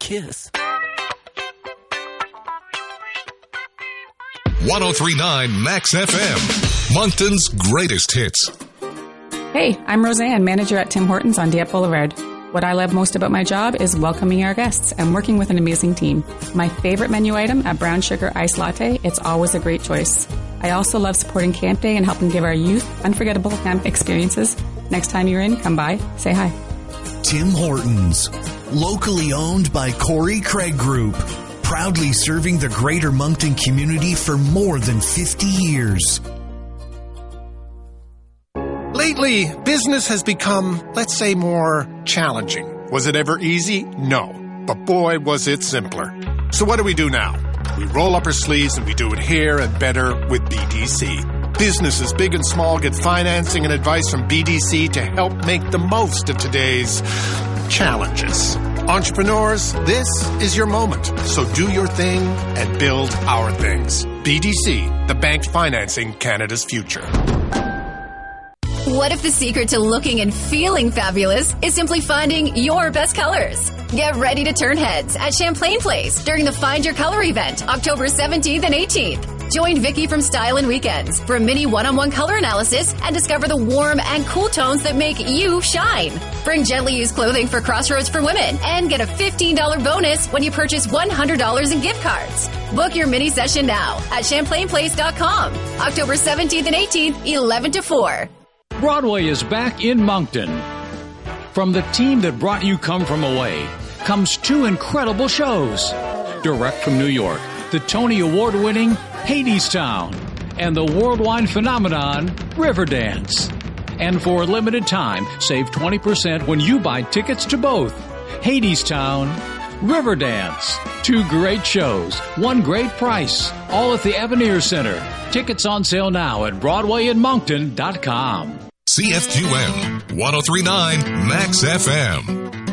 kiss. 103.9 Max FM, Moncton's greatest hits. Hey, I'm Roseanne, manager at Tim Hortons on Dieppe Boulevard. What I love most about my job is welcoming our guests and working with an amazing team. My favorite menu item, a brown sugar iced latte, it's always a great choice. I also love supporting Camp Day and helping give our youth unforgettable camp experiences. Next time you're in, come by, say hi. Tim Hortons, locally owned by Corey Craig Group, proudly serving the greater Moncton community for more than 50 years. Lately, business has become, let's say, more challenging. Was it ever easy? No. But boy, was it simpler. So what do we do now? We roll up our sleeves and we do it here and better with BDC. Businesses big and small get financing and advice from BDC to help make the most of today's challenges. Entrepreneurs, this is your moment. So do your thing and build our things. BDC, the bank financing Canada's future. What if the secret to looking and feeling fabulous is simply finding your best colors? Get ready to turn heads at Champlain Place during the Find Your Color event, October 17th and 18th. Join Vicky from Style and Weekends for a mini one-on-one color analysis and discover the warm and cool tones that make you shine. Bring gently used clothing for Crossroads for women and get a $15 bonus when you purchase $100 in gift cards. Book your mini session now at ChamplainPlace.com. October 17th and 18th, 11 to 4. Broadway is back in Moncton. From the team that brought you Come From Away comes two incredible shows. Direct from New York, the Tony Award-winning Hadestown and the worldwide phenomenon Riverdance. And for a limited time, save 20% when you buy tickets to both Hadestown, Riverdance. Two great shows, one great price, all at the Avenir Center. Tickets on sale now at BroadwayInMoncton.com. CFQM 103.9 Max FM.